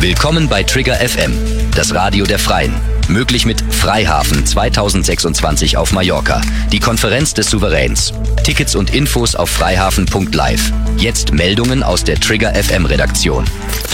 Willkommen bei Trigger FM, das Radio der Freien. Möglich mit Freihafen 2026 auf Mallorca, die Konferenz des Souveräns. Tickets und Infos auf freihafen.live. Jetzt Meldungen aus der Trigger FM Redaktion.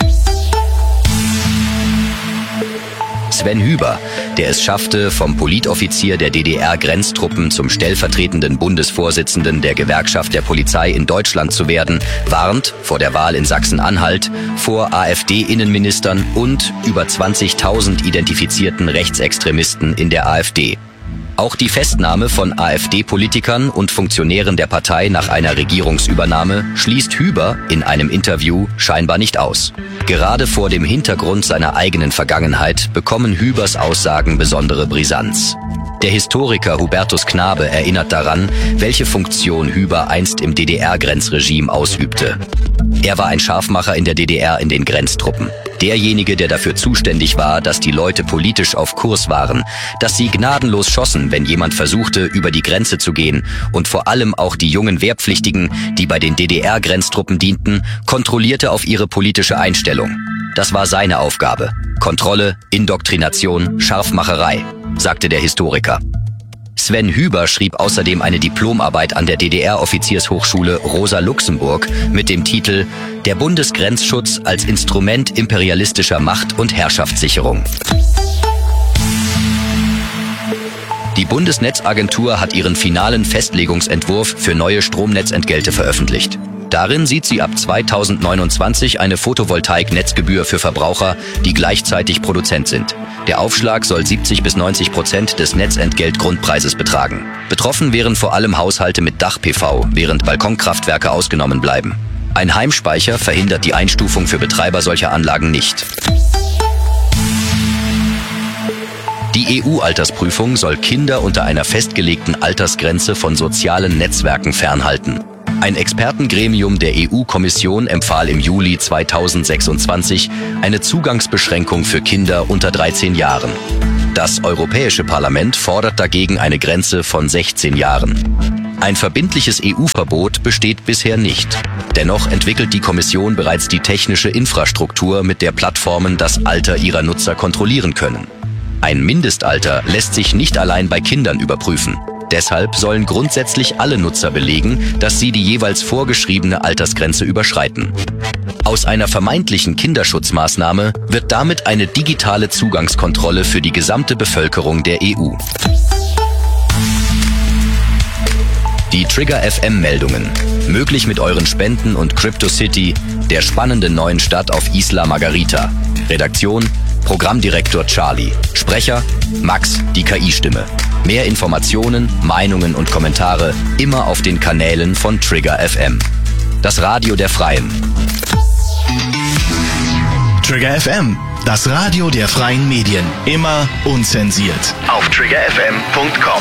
Sven Hüber, der es schaffte, vom Politoffizier der DDR-Grenztruppen zum stellvertretenden Bundesvorsitzenden der Gewerkschaft der Polizei in Deutschland zu werden, warnt vor der Wahl in Sachsen-Anhalt, vor AfD-Innenministern und über 20.000 identifizierten Rechtsextremisten in der AfD. Auch die Festnahme von AfD-Politikern und Funktionären der Partei nach einer Regierungsübernahme schließt Hüber in einem Interview scheinbar nicht aus. Gerade vor dem Hintergrund seiner eigenen Vergangenheit bekommen Hübers Aussagen besondere Brisanz. Der Historiker Hubertus Knabe erinnert daran, welche Funktion Hüber einst im DDR-Grenzregime ausübte. Er war ein Scharfmacher in der DDR in den Grenztruppen. Derjenige, der dafür zuständig war, dass die Leute politisch auf Kurs waren, dass sie gnadenlos schossen, wenn jemand versuchte, über die Grenze zu gehen, und vor allem auch die jungen Wehrpflichtigen, die bei den DDR-Grenztruppen dienten, kontrollierte auf ihre politische Einstellung. Das war seine Aufgabe. Kontrolle, Indoktrination, Scharfmacherei, sagte der Historiker. Sven Hüber schrieb außerdem eine Diplomarbeit an der DDR-Offiziershochschule Rosa Luxemburg mit dem Titel »Der Bundesgrenzschutz als Instrument imperialistischer Macht- und Herrschaftssicherung«. Die Bundesnetzagentur hat ihren finalen Festlegungsentwurf für neue Stromnetzentgelte veröffentlicht. Darin sieht sie ab 2029 eine Photovoltaik-Netzgebühr für Verbraucher, die gleichzeitig Produzent sind. Der Aufschlag soll 70-90% des Netzentgeltgrundpreises betragen. Betroffen wären vor allem Haushalte mit Dach-PV, während Balkonkraftwerke ausgenommen bleiben. Ein Heimspeicher verhindert die Einstufung für Betreiber solcher Anlagen nicht. Die EU-Altersprüfung soll Kinder unter einer festgelegten Altersgrenze von sozialen Netzwerken fernhalten. Ein Expertengremium der EU-Kommission empfahl im Juli 2026 eine Zugangsbeschränkung für Kinder unter 13 Jahren. Das Europäische Parlament fordert dagegen eine Grenze von 16 Jahren. Ein verbindliches EU-Verbot besteht bisher nicht. Dennoch entwickelt die Kommission bereits die technische Infrastruktur, mit der Plattformen das Alter ihrer Nutzer kontrollieren können. Ein Mindestalter lässt sich nicht allein bei Kindern überprüfen. Deshalb sollen grundsätzlich alle Nutzer belegen, dass sie die jeweils vorgeschriebene Altersgrenze überschreiten. Aus einer vermeintlichen Kinderschutzmaßnahme wird damit eine digitale Zugangskontrolle für die gesamte Bevölkerung der EU. Die Trigger FM-Meldungen. Möglich mit euren Spenden und CryptoCity, der spannenden neuen Stadt auf Isla Margarita. Redaktion: Programmdirektor Charlie. Sprecher: Max, die KI-Stimme. Mehr Informationen, Meinungen und Kommentare immer auf den Kanälen von Trigger FM. Das Radio der Freien. Trigger FM, das Radio der freien Medien. Immer unzensiert. Auf triggerfm.com.